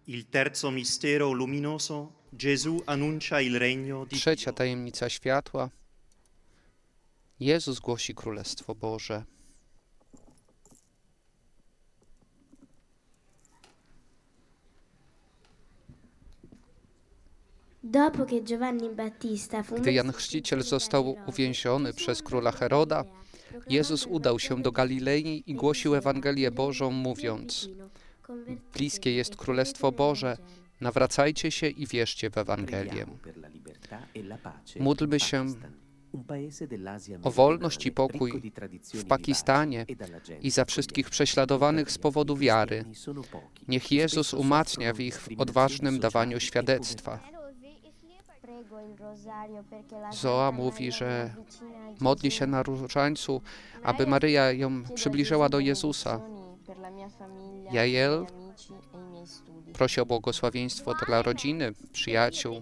Il terzo mistero luminoso, Gesù annuncia il regno di Trzecia Dio. tajemnica światła. Jezus głosi Królestwo Boże. Gdy Jan Chrzciciel został uwięziony przez króla Heroda, Jezus udał się do Galilei i głosił Ewangelię Bożą, mówiąc: bliskie jest Królestwo Boże, nawracajcie się i wierzcie w Ewangelię. Módlmy się o wolność i pokój w Pakistanie i za wszystkich prześladowanych z powodu wiary. Niech Jezus umacnia w ich odważnym dawaniu świadectwa. Zoa mówi, że modli się na różańcu, aby Maryja ją przybliżyła do Jezusa. Jael prosi o błogosławieństwo dla rodziny, przyjaciół,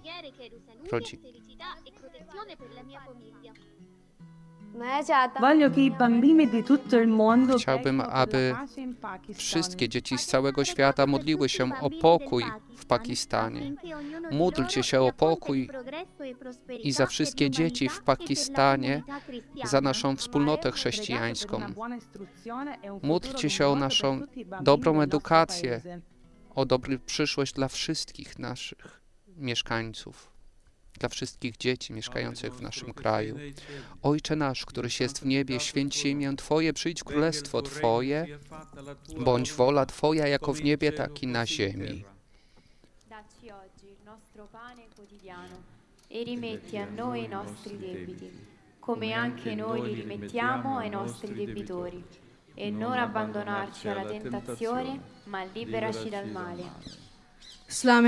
Chciałbym, aby wszystkie dzieci z całego świata modliły się o pokój w Pakistanie. Módlcie się o pokój i za wszystkie dzieci w Pakistanie, za naszą wspólnotę chrześcijańską. Módlcie się o naszą dobrą edukację, o dobrą przyszłość dla wszystkich naszych mieszkańców, dla wszystkich dzieci mieszkających w naszym kraju. Ojcze nasz, któryś jest w niebie, święć się imię Twoje, przyjdź królestwo Twoje, bądź wola Twoja jako w niebie, tak i na ziemi. Dacci oggi il nostro pane quotidiano e rimetti a noi i nostri debiti, come anche noi li rimettiamo ai nostri debitori. E non abbandonarci alla tentazione, ma liberaci dal male.